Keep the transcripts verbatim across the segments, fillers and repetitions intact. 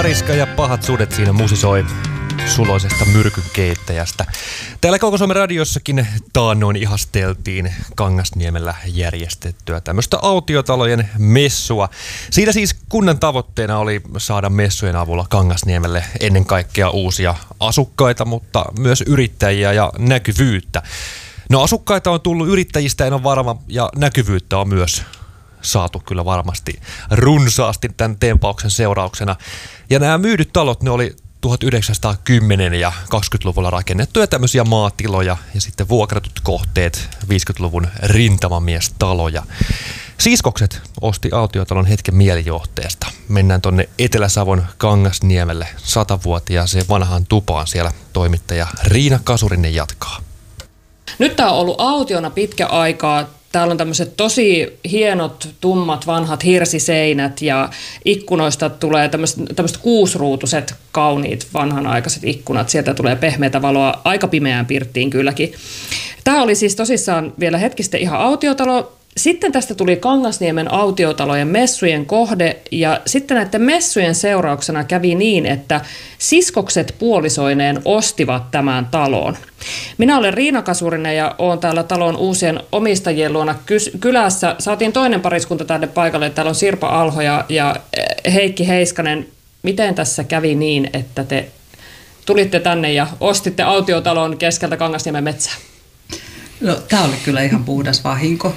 Mariska ja Pahat sudet siinä musisoi suloisesta myrkyn keittäjästä. Täällä Koko Suomen radiossakin taannoin ihasteltiin Kangasniemellä järjestettyä tämmöistä autiotalojen messua. Siinä siis kunnan tavoitteena oli saada messujen avulla Kangasniemelle ennen kaikkea uusia asukkaita, mutta myös yrittäjiä ja näkyvyyttä. No asukkaita on tullut, yrittäjistä en ole varma, ja näkyvyyttä on myös saatu kyllä varmasti runsaasti tämän tempauksen seurauksena. Ja nämä myydyt talot, ne oli tuhatyhdeksänsataakymmenen ja kaksikymmentäluvulla rakennettuja tämmöisiä maatiloja ja sitten vuokratut kohteet, viisikymmentäluvun rintamamiestaloja. Siskokset osti autiotalon hetken mielijohteesta. Mennään tonne Etelä-Savon Kangasniemelle satavuotiaaseen vanhaan tupaan. Siellä toimittaja Riina Kasurinen jatkaa. Nyt tämä on ollut autiona pitkä aikaa. Täällä on tämmöiset tosi hienot, tummat, vanhat hirsiseinät ja ikkunoista tulee tämmöiset, tämmöiset kuusruutuiset, kauniit, vanhanaikaiset ikkunat. Sieltä tulee pehmeätä valoa aika pimeään pirttiin kylläkin. Tämä oli siis tosissaan vielä hetki sitten ihan autiotalo. Sitten tästä tuli Kangasniemen autiotalojen messujen kohde ja sitten näiden messujen seurauksena kävi niin, että siskokset puolisoineen ostivat tämän talon. Minä olen Riina Kasurinen ja olen täällä talon uusien omistajien luona kylässä. Saatiin toinen pariskunta tänne paikalle. Täällä on Sirpa Alho ja, ja Heikki Heiskanen. Miten tässä kävi niin, että te tulitte tänne ja ostitte autiotalon keskeltä Kangasniemen metsää? No, tämä oli kyllä ihan puhdas vahinko.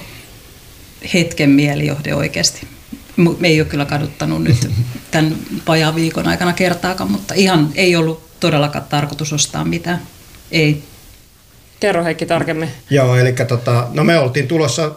Hetken mielijohde oikeasti. Me ei ole kyllä kaduttanut nyt tämän vajaan viikon aikana kertaakaan, mutta ihan ei ollut todellakaan tarkoitus ostaa mitään. Ei. Kerro Heikki tarkemmin. Joo, eli tota, no me oltiin tulossa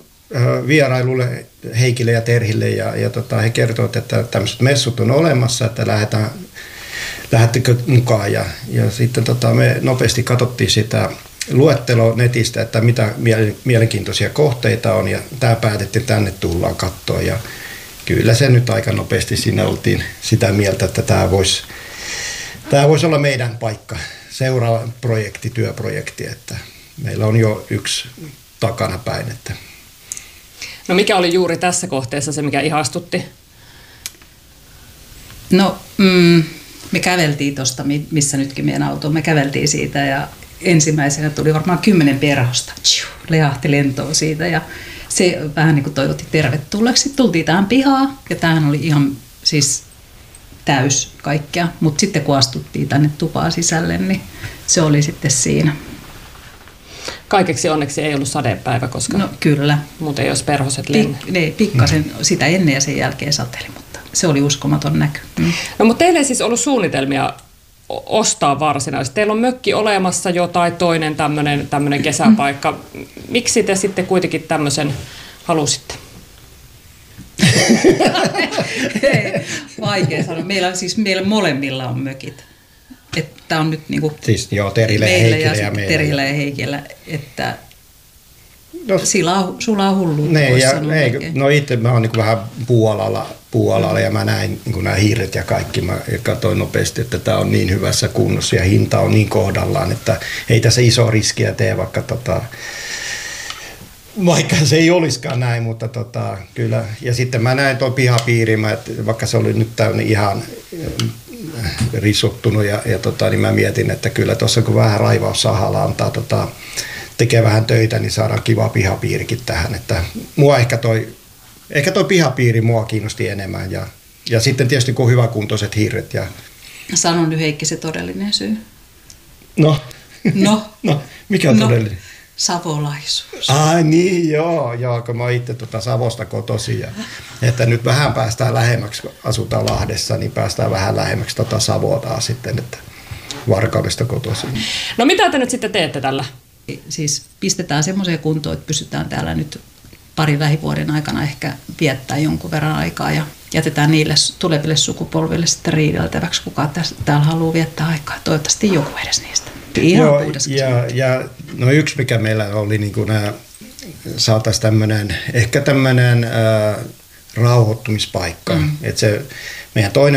vierailulle Heikille ja Terhille ja, ja tota, he kertoivat, että tämmöiset messut on olemassa, että lähdetään, lähdettekö mukaan ja, ja sitten tota, me nopeasti katsottiin sitä luettelo netistä, että mitä mielenkiintoisia kohteita on ja tämä päätettiin, tänne tullaan katsoa ja kyllä se nyt aika nopeasti siinä oltiin sitä mieltä, että tämä voisi, tämä voisi olla meidän paikka, seuraava projekti, työprojekti, että meillä on jo yksi takana päin. Että. No mikä oli juuri tässä kohteessa se, mikä ihastutti? No mm, me käveltiin tuosta, missä nytkin meidän auto, me käveltiin siitä ja ensimmäisenä tuli varmaan kymmenen perhosta, lehahti lentoon siitä ja se vähän niin kuin toivotti tervetulleeksi. Sitten tultiin tähän pihaan ja tämähän oli ihan siis täys kaikkea, mutta sitten kun astuttiin tänne tupaan sisälle, niin se oli sitten siinä. Kaikeksi onneksi ei ollut sadepäivä, koska no, kyllä. Muuten jos perhoset lennä. Pik, ne, pikkasen mm. sitä ennen ja sen jälkeen sateli, mutta se oli uskomaton näky. Mm. No mutta teillä ei siis ollut suunnitelmia ostaa varsinaisesti. Teillä on mökki olemassa jo tai toinen tämmöinen, tämmöinen kesäpaikka. Miksi te sitten kuitenkin tämmöisen halusitte? Vaikea sanoa. Meillä, siis meillä molemmilla on mökit. Tämä on nyt niinku siis joo, Terillä ja Heikillä ja, ja meillä. Terillä ja Heikillä, että no, sila, sulla on hulluutta. Ne, ja, ei, no itse mä oon niin vähän puualalla, puualalla ja mä näin niin nämä hiiret ja kaikki. Mä katsoin nopeasti, että tämä on niin hyvässä kunnossa ja hinta on niin kohdallaan, että ei tässä iso riskiä tee, vaikka, tota, vaikka se ei olisikaan näin, mutta tota, kyllä. Ja sitten mä näin tuon pihapiirin, että vaikka se oli nyt täynnä ihan risottunut ja, ja tota, niin mä mietin, että kyllä tuossa kun vähän raivaussahalla antaa tota, tekee vähän töitä, niin saadaan kiva pihapiirikin tähän. Että mua ehkä toi, ehkä toi pihapiiri mua kiinnosti enemmän. Ja, ja sitten tietysti kun on hyväkuntoiset hiiret. Ja sano nyt Heikki se todellinen syy. No, no. no mikä on no. todellinen? Savolaisuus. Ai niin, joo, joo kun mä oon itse tuota Savosta kotoisin. Ja, että nyt vähän päästään lähemmäksi, kun asutaan Lahdessa, niin päästään vähän lähemmäksi tota Savoa taas sitten, että Varkaudesta kotoisin. No mitä te nyt sitten teette tällä? Siis pistetään semmoiseen kuntoon, että pystytään täällä nyt parin lähivuoden aikana ehkä viettää jonkun verran aikaa ja jätetään niille tuleville sukupolville sitten riideltäväksi, kuka täällä haluaa viettää aikaa. Toivottavasti joku edes niistä. Ihan joo, ja, ja no yksi mikä meillä oli, niin kuin nämä, saataisiin tämmöinen, ehkä tämmöinen äh, rauhoittumispaikka. Mm. Että se meidän toinen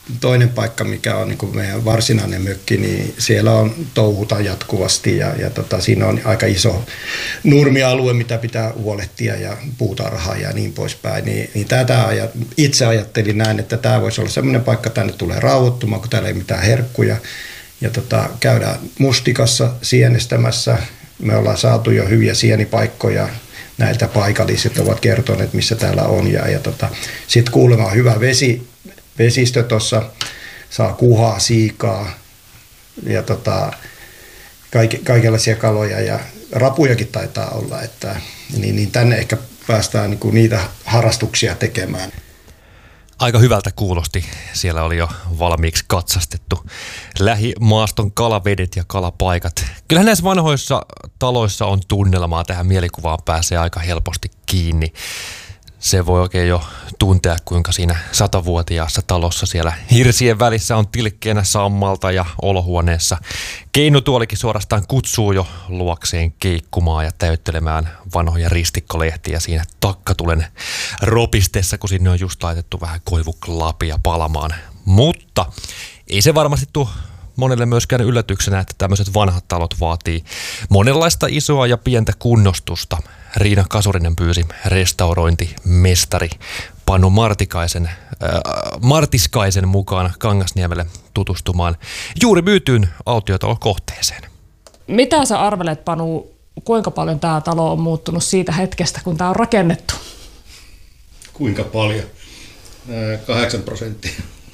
toinen paikka, mikä on niin kuin meidän varsinainen mökki, niin siellä on touhuta jatkuvasti ja, ja tota, siinä on aika iso nurmialue, mitä pitää huolehtia ja puutarhaa ja niin poispäin. Niin, niin tätä ajat, itse ajattelin näin, että tämä voisi olla sellainen paikka, tänne tulee rauhoittumaan, kun täällä ei mitään herkkuja. Ja tota, käydään mustikassa sienestämässä. Me ollaan saatu jo hyviä sienipaikkoja. Näiltä paikalliset ovat kertoneet, missä täällä on. Ja, ja tota, sitten kuulemma hyvä vesi, vesistö tuossa, saa kuhaa, siikaa ja tota, kaike, kaikenlaisia kaloja ja rapujakin taitaa olla. Että, niin, niin tänne ehkä päästään niinku niitä harrastuksia tekemään. Aika hyvältä kuulosti. Siellä oli jo valmiiksi katsastettu lähimaaston kalavedet ja kalapaikat. Kyllähän näissä vanhoissa taloissa on tunnelmaa. Tähän mielikuvaan pääsee aika helposti kiinni. Se voi oikein jo tuntea, kuinka siinä satavuotiaassa talossa siellä hirsien välissä on tilkkeenä sammalta ja olohuoneessa keinutuolikin suorastaan kutsuu jo luokseen keikkumaan ja täyttelemään vanhoja ristikkolehtiä siinä takkatulen ropistessa, kun sinne on just laitettu vähän koivuklapia palamaan. Mutta ei se varmasti tule monelle myöskään yllätyksenä, että tämmöiset vanhat talot vaatii monenlaista isoa ja pientä kunnostusta. Riina Kasurinen pyysi restaurointimestari Panu Martikaisen, äh, Martiskaisen mukaan Kangasniemelle tutustumaan juuri myytyyn autiotalokohteeseen. Mitä sä arvelet, Panu, kuinka paljon tämä talo on muuttunut siitä hetkestä, kun tämä on rakennettu? Kuinka paljon? Kahdeksan prosenttia.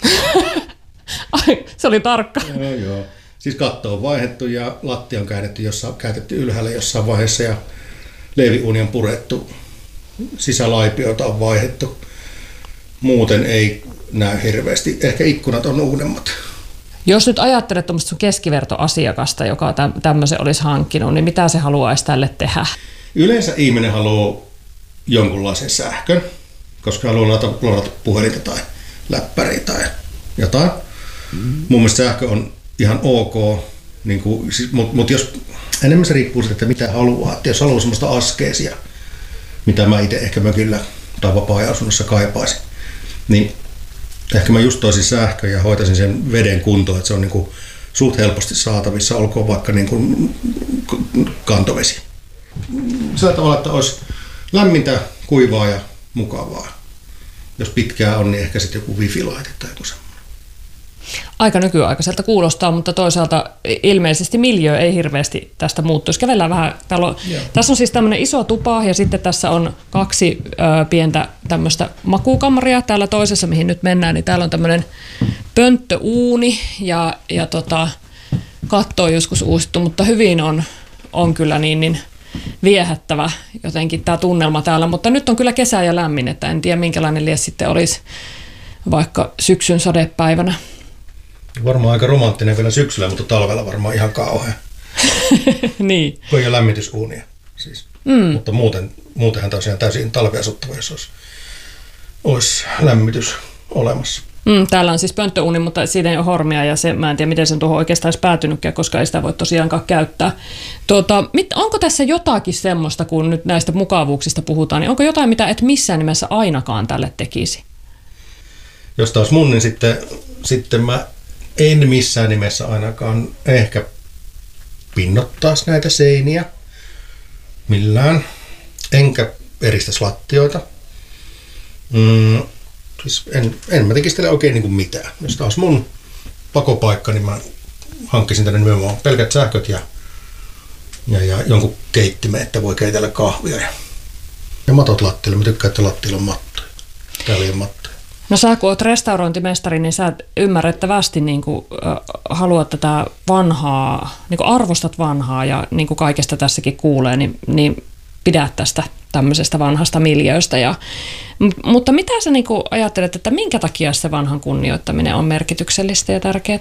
Ai, se oli tarkka. Joo, joo. Siis katto on vaihdettu ja lattia on käännetty, jossa on käytetty ylhäällä jossain vaiheessa ja leiviuuni on purettu. Sisälaipiota on vaihdettu. Muuten ei näy hirveästi. Ehkä ikkunat on uudemmat. Jos nyt ajattelet tuommoista sun keskivertoasiakasta, joka tämmöisen olisi hankkinut, niin mitä se haluaisi tälle tehdä? Yleensä ihminen haluaa jonkunlaisen sähkön, koska haluaa ladata puhelinta tai läppäriä tai jotain. Mm. Mun mielestä sähkö on ihan ok, niin kuin, siis, mutta mut jos enemmän se riippuu siitä, että mitä haluaa. Että jos haluaa semmoista askeesia, mitä mä itse ehkä mökillä tai vapaa-ajan-asunnossa kaipaisin, niin ehkä mä just toisin sähkö ja hoitaisin sen veden kuntoon, että se on niin kuin suht helposti saatavissa, olkoon vaikka niin kuin kantovesi. Sillä tavalla, että olisi lämmintä, kuivaa ja mukavaa. Jos pitkää on, niin ehkä sitten joku wifi-laite tai joku semmoinen. Aika nykyaikaiselta kuulostaa, mutta toisaalta ilmeisesti miljöö ei hirveästi tästä muuttuisi. Kävellään vähän. On, tässä on siis tämmöinen iso tupa ja sitten tässä on kaksi ö, pientä tämmöistä makuukamaria. Täällä toisessa, mihin nyt mennään, niin täällä on tämmöinen pönttöuuni ja, ja tota, katto on joskus uusittu, mutta hyvin on, on kyllä niin, niin viehättävä jotenkin tämä tunnelma täällä. Mutta nyt on kyllä kesä ja lämmin, että en tiedä minkälainen lies sitten olisi vaikka syksyn sadepäivänä. Varmaan aika romanttinen vielä syksyllä, mutta talvella varmaan ihan kauhea. Niin. Kun ei ole lämmitysuunia. Siis. Mm. Mutta muuten, muutenhan tosiaan täysin talviasuttava, jos olisi, olisi lämmitys olemassa. Mm, täällä on siis pönttöuuni, mutta siinä ei ole hormia ja se, mä en tiedä, miten sen tuohon oikeastaan olisi päätynytkään, koska ei sitä voi tosiaankaan käyttää. Tuota, mit, onko tässä jotakin semmoista, kun nyt näistä mukavuuksista puhutaan, niin onko jotain, mitä et missään nimessä ainakaan tälle tekisi? Jos taas mun, niin sitten, sitten mä en missään nimessä ainakaan ehkä pinnottaisi näitä seiniä millään, enkä eristäisi lattioita. Mm, siis en, en mä tekisi tälle oikein niin kuin mitään. Jos taas mun pakopaikka, niin mä hankkisin tänne nimenomaan pelkät sähköt ja, ja, ja jonkun keittimen, että voi keitellä kahvia. Ja, ja matot lattialle. Mä tykkään, että lattialla on mattoja. Täällä ei ole mattoja. No sä kun oot restaurointimestari, niin sä ymmärrettävästi niin kuin, äh, haluat tätä vanhaa, niin kuin arvostat vanhaa ja niin kuin kaikesta tässäkin kuulee, niin, niin pidät tästä tämmöisestä vanhasta miljööstä. Ja, m- mutta mitä sä niin kuin ajattelet, että minkä takia se vanhan kunnioittaminen on merkityksellistä ja tärkeää?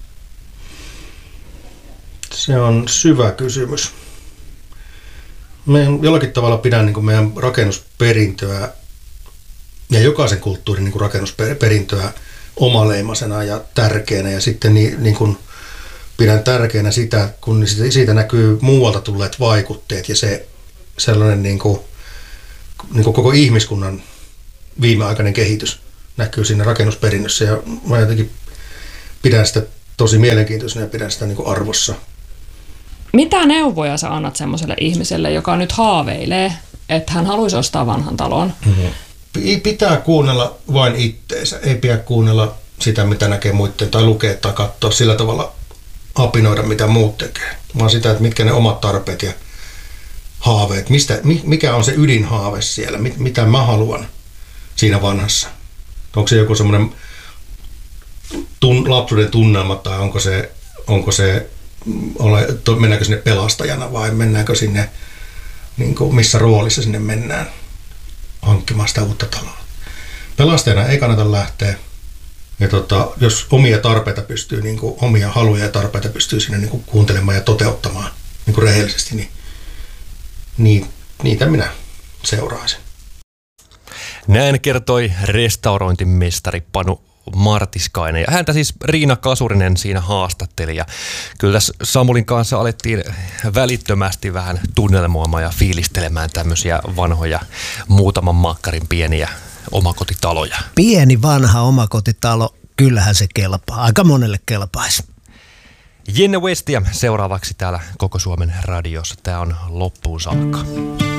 Se on syvä kysymys. Mä jollakin tavalla pidän niin kuin meidän rakennusperintöä ja jokaisen kulttuurin niin kuin rakennusperintöä omaleimaisena ja tärkeänä. Ja sitten niin, niin kuin pidän tärkeänä sitä, kun siitä näkyy muualta tulleet vaikutteet ja se sellainen niin kuin, niin kuin koko ihmiskunnan viimeaikainen kehitys näkyy siinä rakennusperinnössä ja mä jotenkin pidän sitä tosi mielenkiintoisena ja pidän sitä niin kuin arvossa. Mitä neuvoja sä annat semmoiselle ihmiselle, joka nyt haaveilee, että hän haluaisi ostaa vanhan talon? Mm-hmm. Pitää kuunnella vain itteensä, ei pidä kuunnella sitä, mitä näkee muiden tai lukea tai katsoa sillä tavalla apinoida, mitä muut tekee, vaan sitä, että mitkä ne omat tarpeet ja haaveet, mistä, mikä on se ydinhaave siellä, mit, mitä mä haluan siinä vanhassa. Onko se joku semmoinen tun, lapsuuden tunnelma tai onko se, onko se ole, to, mennäänkö sinne pelastajana vai mennäänkö sinne, niin kuin, missä roolissa sinne mennään hankkimaan sitä uutta taloa. Pelastajana ei kannata lähteä. Ja tota, jos omia tarpeita pystyy, niin kuin, omia haluja ja tarpeita pystyy sinne niin kuin kuuntelemaan ja toteuttamaan niin kuin rehellisesti, niin, niin niitä minä seuraisin. Näin kertoi restaurointimestari Panu Martiskainen. Ja häntä siis Riina Kasurinen siinä haastatteli. Ja kyllä tässä Samulin kanssa alettiin välittömästi vähän tunnelmoimaan ja fiilistelemään tämmöisiä vanhoja muutaman makkarin pieniä omakotitaloja. Pieni vanha omakotitalo, kyllähän se kelpaa. Aika monelle kelpaisi. Jenne Westia seuraavaksi täällä Koko Suomen radiossa. Tämä on Loppuun saakka.